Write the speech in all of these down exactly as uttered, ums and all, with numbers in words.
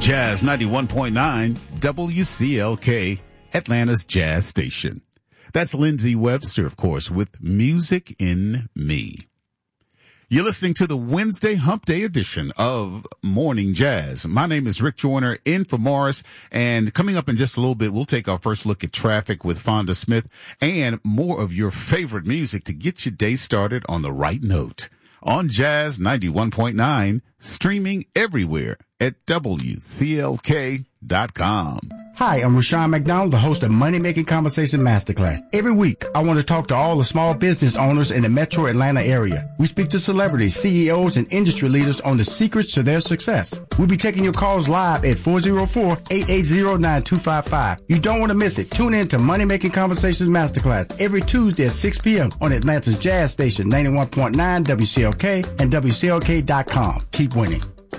Jazz ninety-one point nine, W C L K, Atlanta's Jazz Station. That's Lindsay Webster, of course, with Music in Me. You're listening to the Wednesday Hump Day edition of Morning Jazz. My name is Rick Joyner, in for Morris, and coming up in just a little bit, we'll take our first look at traffic with Fonda Smith and more of your favorite music to get your day started on the right note. On Jazz ninety-one point nine, streaming everywhere at W C L K dot com. Hi, I'm Rashawn McDonald, the host of Money Making Conversation Masterclass. Every week, I want to talk to all the small business owners in the metro Atlanta area. We speak to celebrities, C E Os, and industry leaders on the secrets to their success. We'll be taking your calls live at four oh four, eight eight zero, nine two five five. You don't want to miss it. Tune in to Money Making Conversations Masterclass every Tuesday at six p.m. on Atlanta's Jazz Station, ninety-one point nine W C L K and W C L K dot com. Keep winning.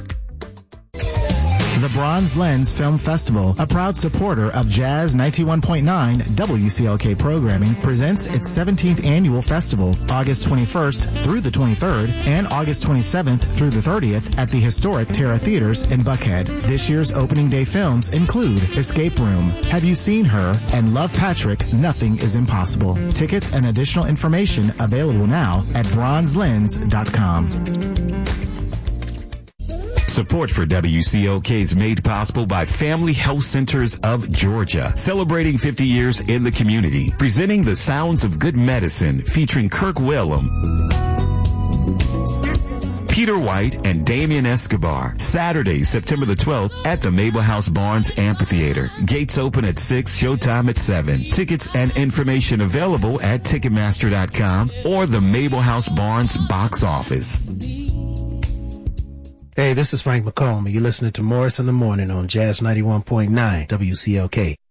The Bronze Lens Film Festival, a proud supporter of Jazz ninety-one point nine W C L K programming, presents its seventeenth annual festival, August twenty-first through the twenty-third and August twenty-seventh through the thirtieth at the historic Terra Theaters in Buckhead. This year's opening day films include Escape Room, Have You Seen Her, and Love Patrick, Nothing is Impossible. Tickets and additional information available now at bronze lens dot com. Support for W C L K is made possible by Family Health Centers of Georgia, celebrating fifty years in the community, presenting the sounds of good medicine featuring Kirk Whalum, Peter White, and Damian Escobar. Saturday, September the twelfth at the Mabel House Barnes Amphitheater. Gates open at six, showtime at seven. Tickets and information available at ticketmaster dot com or the Mabel House Barnes box office. Hey, this is Frank McComb, and you're listening to Morris in the Morning on Jazz ninety-one point nine W C L K.